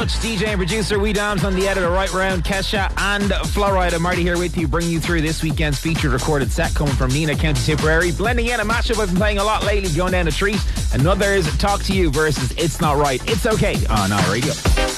DJ and producer We Dams on the editor right round. Kesha and Florida. Marty here with you, bringing you through this weekend's featured recorded set coming from Nina, County Tipperary. Blending in a mashup I've been playing a lot lately, going down a treat. Another is Talk to You versus It's Not Right. It's okay on our radio.